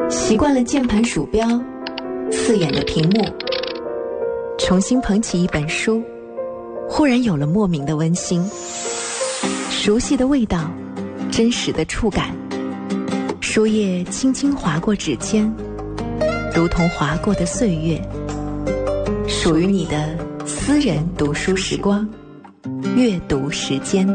习惯了键盘鼠标，刺眼的屏幕，重新捧起一本书，忽然有了莫名的温馨。熟悉的味道，真实的触感，书页轻轻划过指尖，如同划过的岁月，属于你的私人读书时光，阅读时间。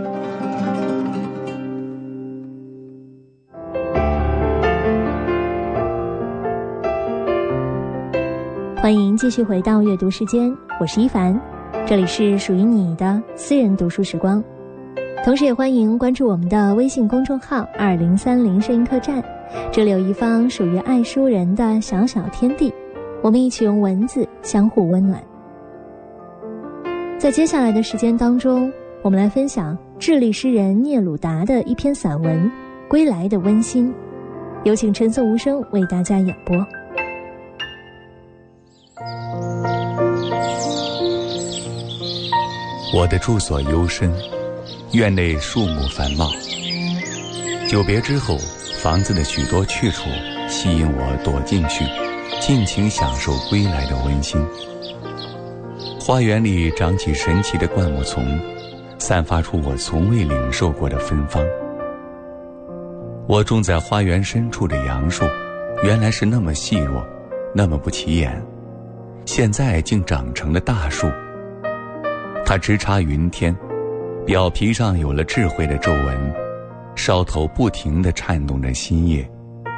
欢迎继续回到阅读时间，我是一凡，这里是属于你的私人读书时光。同时也欢迎关注我们的微信公众号2030声音客栈，这里有一方属于爱书人的小小天地，我们一起用文字相互温暖。在接下来的时间当中，我们来分享智利诗人聂鲁达的一篇散文《归来的温馨》，有请陈颂无声为大家演播。 我的住所幽深，院内树木繁茂。久别之后，房子的许多去处吸引我躲进去，尽情享受归来的温馨。花园里长起神奇的灌木丛，散发出我从未领受过的芬芳。我种在花园深处的杨树，原来是那么细弱，那么不起眼，现在竟长成了大树。它直插云天，表皮上有了智慧的皱纹，梢头不停地颤动着新叶。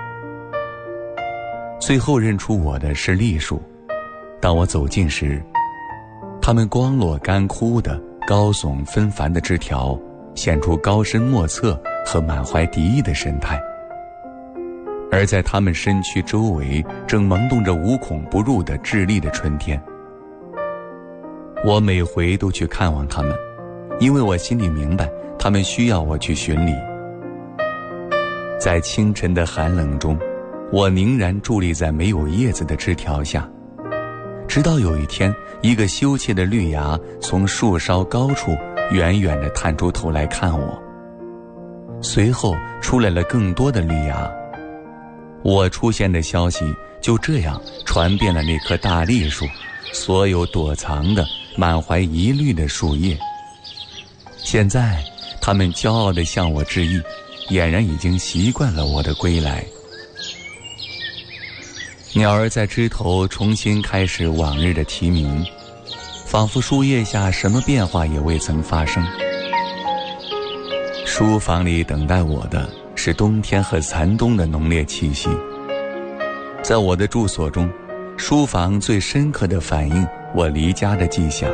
最后认出我的是栗树，当我走近时，它们光落干枯的高耸纷繁的枝条，显出高深莫测和满怀敌意的神态。而在它们身躯周围，正萌动着无孔不入的智利的春天。我每回都去看望他们，因为我心里明白他们需要我去巡礼。在清晨的寒冷中，我凝然伫立在没有叶子的枝条下，直到有一天，一个羞怯的绿芽从树梢高处远远地探出头来看我。随后出来了更多的绿芽，我出现的消息就这样传遍了那棵大栗树，所有躲藏的满怀疑虑的树叶。现在他们骄傲地向我致意，俨然已经习惯了我的归来。鸟儿在枝头重新开始往日的啼鸣，仿佛树叶下什么变化也未曾发生。书房里等待我的是冬天和残冬的浓烈气息。在我的住所中，书房最深刻地反映我离家的迹象。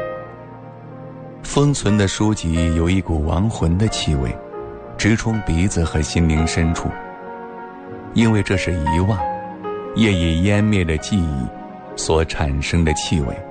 封存的书籍有一股亡魂的气味，直冲鼻子和心灵深处，因为这是遗忘，业已湮灭的记忆所产生的气味。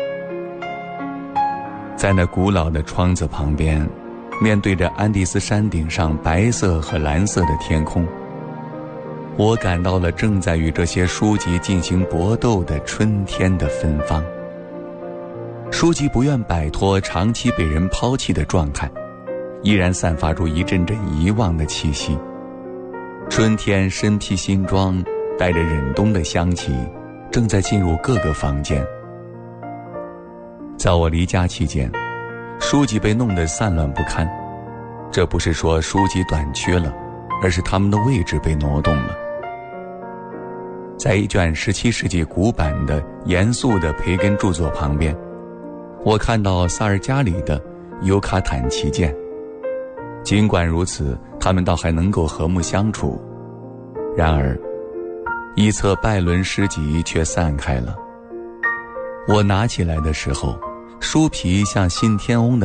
在那古老的窗子旁边，面对着安第斯山顶上白色和蓝色的天空，我感到了正在与这些书籍进行搏斗的春天的芬芳。书籍不愿摆脱长期被人抛弃的状态，依然散发出一阵阵遗忘的气息。春天身披新装，带着忍冬的香气，正在进入各个房间。在我离家期间，书籍被弄得散乱不堪，这不是说书籍短缺了，而是它们的位置被挪动了。在一卷17世纪古版的严肃的培根著作旁边，我看到萨尔加里的尤卡坦旗舰。尽管如此，他们倒还能够和睦相处。然而一册拜伦诗集却散开了。我拿起来的时候，书皮像信天翁的